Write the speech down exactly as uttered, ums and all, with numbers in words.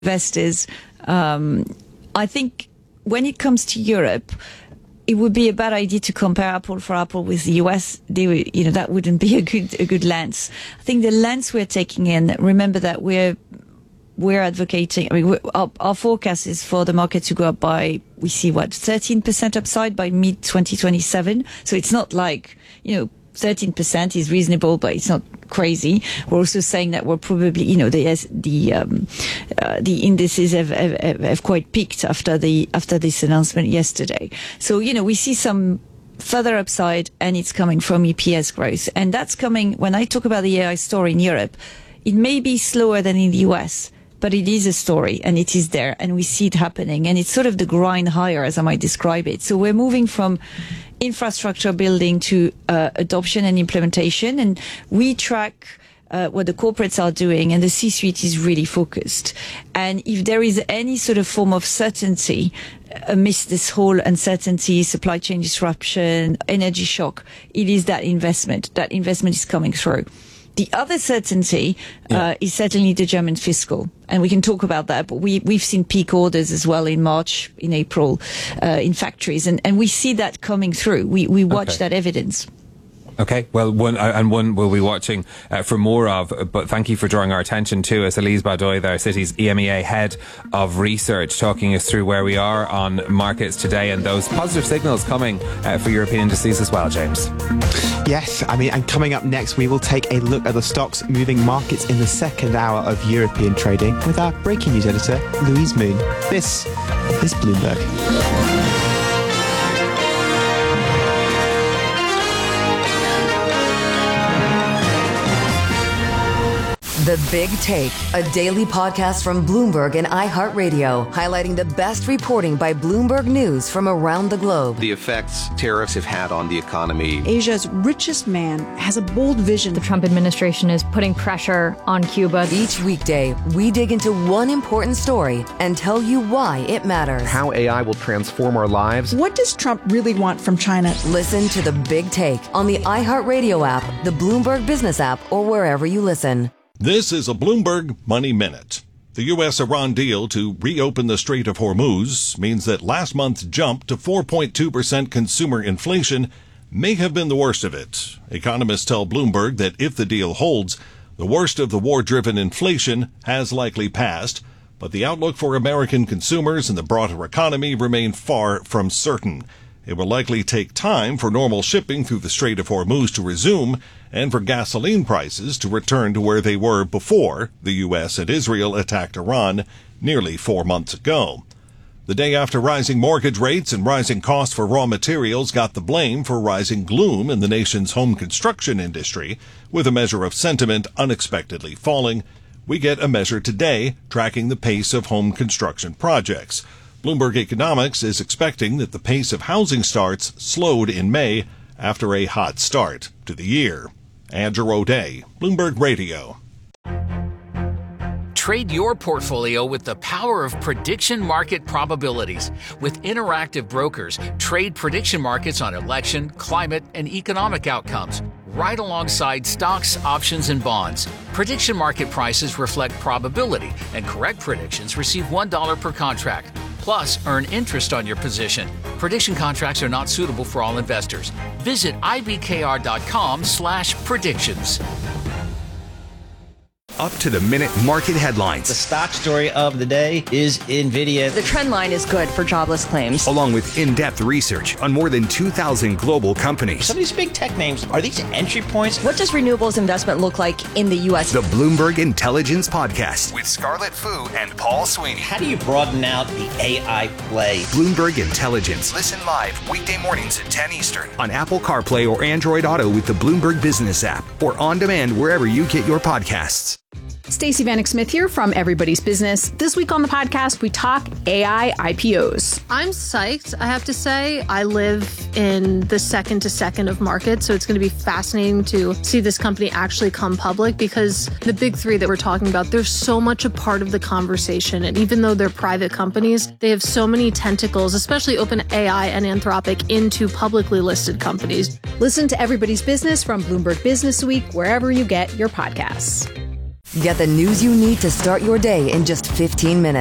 investors. Um, I think when it comes to Europe, it would be a bad idea to compare apple for apple with the U S. They, you know, that wouldn't be a good a good lens. I think the lens we're taking in. Remember that we're we're advocating. I mean, we're, our, our forecast is for the market to go up by, we see what, thirteen percent upside by mid twenty twenty-seven. So it's not like, you know, thirteen percent is reasonable, but it's not crazy. We're also saying that we're probably, you know, the the um, uh, the indices have, have have quite peaked after the after this announcement yesterday. So, you know, we see some further upside, and it's coming from E P S growth, and that's coming. When I talk about the A I story in Europe, it may be slower than in the U S, but it is a story, and it is there, and we see it happening, and it's sort of the grind higher, as I might describe it. So we're moving from infrastructure building to uh, adoption and implementation, and we track uh, what the corporates are doing, and the C-suite is really focused. And if there is any sort of form of certainty amidst this whole uncertainty, supply chain disruption, energy shock, it is that investment. That investment is coming through. The other certainty uh, yeah. is certainly the German fiscal, and we can talk about that. But we we've seen peak orders as well in March, in April, uh, in factories, and and we see that coming through. We we watch okay. that evidence. Okay, well, one uh, and one we'll be watching uh, for more of, but thank you for drawing our attention to us. Elise Baudouin there, Citi's E M E A Head of Research, talking us through where we are on markets today and those positive signals coming uh, for European indices as well, James. Yes, I mean, and coming up next, we will take a look at the stocks moving markets in the second hour of European trading with our breaking news editor, Louise Moon. This is Bloomberg. The Big Take, a daily podcast from Bloomberg and iHeartRadio, highlighting the best reporting by Bloomberg News from around the globe. The effects tariffs have had on the economy. Asia's richest man has a bold vision. The Trump administration is putting pressure on Cuba. Each weekday, we dig into one important story and tell you why it matters. How A I will transform our lives. What does Trump really want from China? Listen to The Big Take on the iHeartRadio app, the Bloomberg Business app, or wherever you listen. This is a Bloomberg Money Minute. The U S Iran deal to reopen the Strait of Hormuz means that last month's jump to four point two percent consumer inflation may have been the worst of it. Economists tell Bloomberg that if the deal holds, the worst of the war-driven inflation has likely passed, but the outlook for American consumers and the broader economy remain far from certain. It will likely take time for normal shipping through the Strait of Hormuz to resume and for gasoline prices to return to where they were before the U S and Israel attacked Iran nearly four months ago. The day after rising mortgage rates and rising costs for raw materials got the blame for rising gloom in the nation's home construction industry, with a measure of sentiment unexpectedly falling, we get a measure today tracking the pace of home construction projects. Bloomberg Economics is expecting that the pace of housing starts slowed in May after a hot start to the year. Andrew O'Day, Bloomberg Radio. Trade your portfolio with the power of prediction market probabilities. With Interactive Brokers, trade prediction markets on election, climate, and economic outcomes, right alongside stocks, options, and bonds. Prediction market prices reflect probability, and correct predictions receive one dollar per contract. Plus, earn interest on your position. Prediction contracts are not suitable for all investors. Visit ibkr.com slash predictions. Up to the minute market headlines. The stock story of the day is NVIDIA. The trend line is good for jobless claims. Along with in-depth research on more than two thousand global companies. Some of these big tech names, are these entry points? What does renewables investment look like in the U S? The Bloomberg Intelligence Podcast with Scarlett Fu and Paul Sweeney. How do you broaden out the A I play? Bloomberg Intelligence. Listen live weekday mornings at ten Eastern on Apple CarPlay or Android Auto with the Bloomberg Business app or on demand wherever you get your podcasts. Stacey Vanek Smith here from Everybody's Business. This week on the podcast, we talk A I I P Os. I'm psyched, I have to say. I live in the second to second of markets, so it's going to be fascinating to see this company actually come public because the big three that we're talking about, they're so much a part of the conversation. And even though they're private companies, they have so many tentacles, especially OpenAI and Anthropic, into publicly listed companies. Listen to Everybody's Business from Bloomberg Business Week, wherever you get your podcasts. Get the news you need to start your day in just fifteen minutes.